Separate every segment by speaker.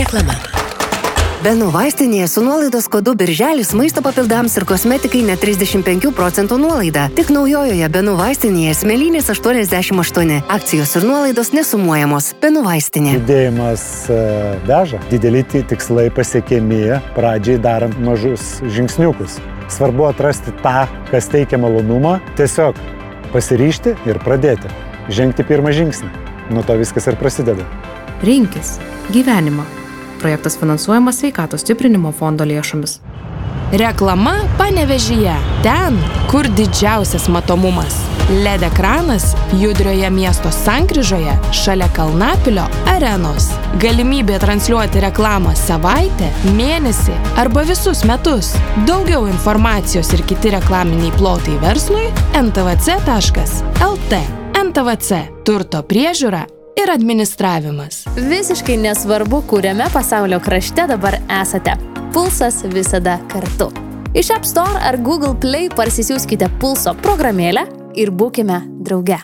Speaker 1: Reklama. Benų vaistinėje su nuolaidos kodu Birželis maisto papildams ir kosmetikai net 35% nuolaida. Tik naujojoje Benų vaistinėje Smėlynės 88. Akcijos ir nuolaidos nesumuojamos. Benų vaistinė.
Speaker 2: Judėjimas veža. Dideli tikslai pasiekiami pradžiai darant mažus žingsniukus. Svarbu atrasti tą, kas teikia malonumą, tiesiog pasiryžti ir pradėti. Žengti pirmą žingsnį. Nuo to viskas ir prasideda.
Speaker 3: Rinkis gyvenimą. Projektas finansuojamas Sveikatos stiprinimo fondo lėšomis.
Speaker 4: Reklama Panevėžyje. Ten, kur didžiausias matomumas. LED ekranas judrioje miesto sankryžoje šalia Kalnapilio arenos. Galimybė transliuoti reklamą savaitę, mėnesį arba visus metus. Daugiau informacijos ir kiti reklaminiai plotai verslui ntvc.lt. NTVC. Turto priežiūra ir administravimas.
Speaker 5: Visiškai nesvarbu, kuriame pasaulio krašte dabar esate. Pulsas visada kartu. Iš App Store ar Google Play parsisiųskite Pulso programėlę ir būkime drauge.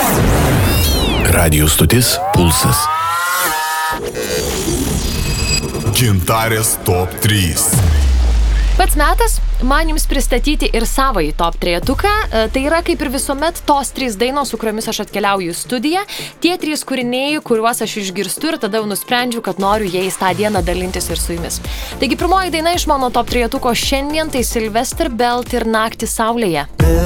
Speaker 6: Radio stotis Pulsas.
Speaker 7: Gintarės Top 3.
Speaker 8: Pats metas man jums pristatyti ir savąjį top 3-tuką. Tai yra kaip ir visuomet tos 3 dainos, su kuriomis aš atkeliauju į studiją. Tie 3 kūriniai, kuriuos aš išgirstu ir tada jau nusprendžiu, kad noriu jais tą dieną dalintis ir su jumis. Taigi pirmoji daina iš mano top 3-tuko šiandien tai Sylvester Belt ir Naktį saulėje.